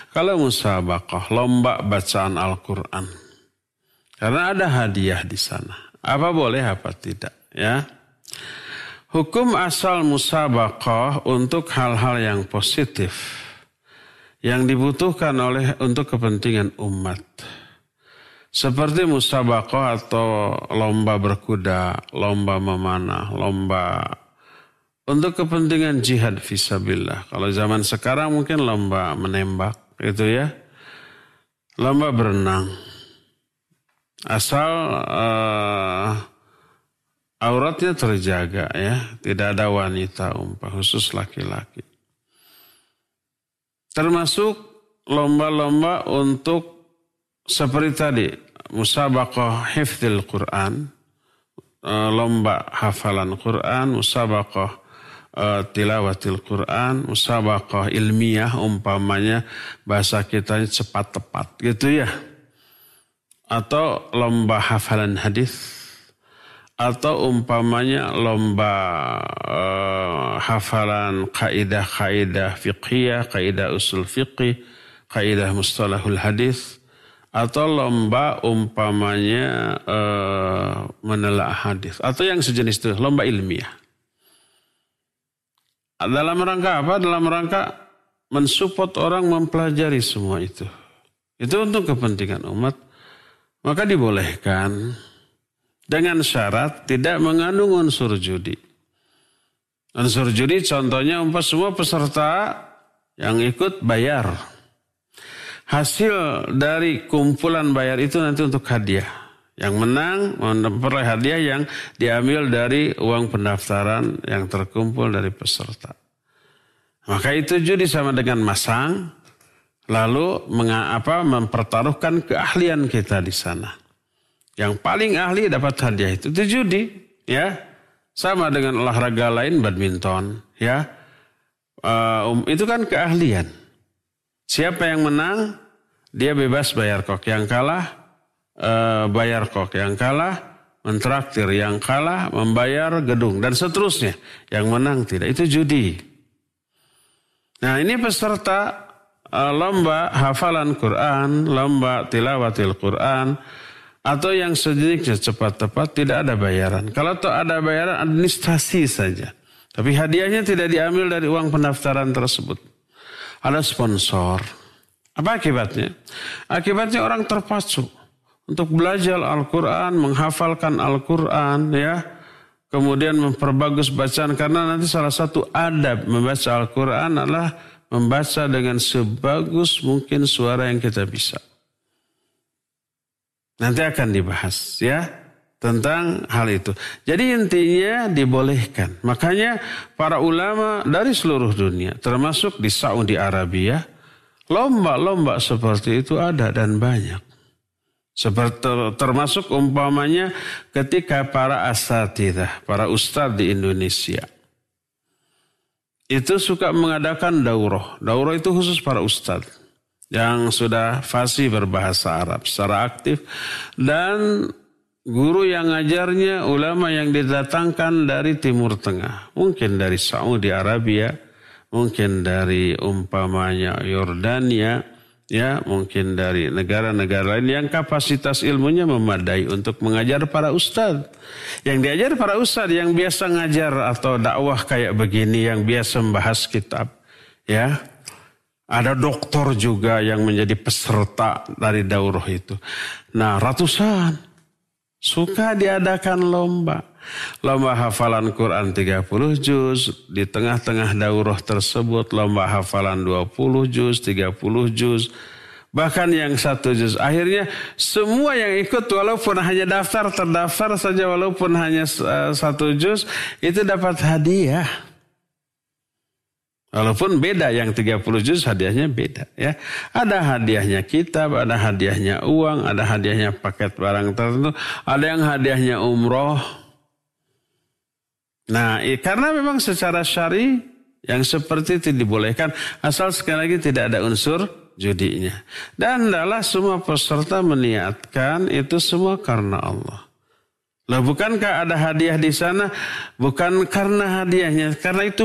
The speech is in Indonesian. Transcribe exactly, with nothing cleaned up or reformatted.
Kalau musabaqah, lomba bacaan Al-Quran. Karena ada hadiah di sana. Apa boleh, apa tidak, ya. Hukum asal musabaqah untuk hal-hal yang positif. Yang dibutuhkan oleh untuk kepentingan umat. Seperti musabaqah atau lomba berkuda, lomba memanah, lomba untuk kepentingan jihad fisabilillah. Kalau zaman sekarang mungkin lomba menembak, gitu ya. Lomba berenang. Asal uh, auratnya terjaga, ya. Tidak ada wanita umpah, khusus laki-laki. Termasuk lomba-lomba untuk seperti tadi, musabaqah hifdzil Quran, uh, lomba hafalan Quran, musabaqah uh, tilawatil Quran, musabaqah ilmiah, umpamanya bahasa kita cepat tepat, gitu ya. Atau lomba hafalan hadis, atau umpamanya lomba uh, hafalan kaidah-kaidah fiqhiyah, kaidah usul fiqih, kaidah mustalahul hadis, atau lomba umpamanya uh, menelaah hadis, atau yang sejenis itu, lomba ilmiah. Dalam rangka apa? Dalam rangka mensupport orang mempelajari semua itu. Itu untuk kepentingan umat. Maka dibolehkan dengan syarat tidak mengandung unsur judi. Unsur judi contohnya umpah semua peserta yang ikut bayar. Hasil dari kumpulan bayar itu nanti untuk hadiah. Yang menang memperoleh hadiah yang diambil dari uang pendaftaran yang terkumpul dari peserta. Maka itu judi sama dengan masang. Lalu mengapa mempertaruhkan keahlian kita di sana. Yang paling ahli dapat hadiah itu. Itu judi, ya. Sama dengan olahraga lain, badminton, ya. Um, itu kan keahlian. Siapa yang menang, dia bebas bayar kok. Yang kalah, uh, bayar kok. Yang kalah, mentraktir. Yang kalah, membayar gedung. Dan seterusnya. Yang menang tidak. Itu judi. Nah, ini peserta lomba hafalan Quran, lomba tilawatil Quran, atau yang sejenisnya cepat tepat tidak ada bayaran. Kalau tuh ada bayaran administrasi saja. Tapi hadiahnya tidak diambil dari uang pendaftaran tersebut. Ada sponsor. Apa akibatnya? Akibatnya orang terpacu untuk belajar Al-Quran, menghafalkan Al-Quran, ya. Kemudian memperbagus bacaan, karena nanti salah satu adab membaca Al-Quran adalah membaca dengan sebagus mungkin suara yang kita bisa. Nanti akan dibahas, ya, tentang hal itu. Jadi intinya dibolehkan. Makanya para ulama dari seluruh dunia, termasuk di Saudi Arabia, lomba-lomba seperti itu ada dan banyak. Seperti termasuk umpamanya ketika para asatidzah, para ustadz di Indonesia itu suka mengadakan daurah. Daurah itu khusus para ustadz yang sudah fasih berbahasa Arab secara aktif. Dan guru yang ngajarnya ulama yang didatangkan dari Timur Tengah. Mungkin dari Saudi Arabia, mungkin dari umpamanya Yordania, ya, mungkin dari negara-negara lain yang kapasitas ilmunya memadai untuk mengajar para ustadz. Yang diajar para ustadz yang biasa ngajar atau dakwah kayak begini, yang biasa membahas kitab, ya. Ada doktor juga yang menjadi peserta dari daurah itu. Nah, ratusan suka diadakan lomba. Lomba hafalan Quran tiga puluh juz, di tengah-tengah daurah tersebut lomba hafalan dua puluh juz, tiga puluh juz. Bahkan yang satu juz. Akhirnya semua yang ikut walaupun hanya daftar, terdaftar saja walaupun hanya uh, satu juz, itu dapat hadiah. Walaupun beda, yang tiga puluh juz hadiahnya beda, ya. Ada hadiahnya kitab, ada hadiahnya uang, ada hadiahnya paket barang tertentu, ada yang hadiahnya umroh. Nah, karena memang secara syar'i yang seperti itu dibolehkan, asal sekali lagi tidak ada unsur judinya. Dan adalah semua peserta meniatkan itu semua karena Allah. Lah, bukankah ada hadiah di sana? Bukan karena hadiahnya, karena itu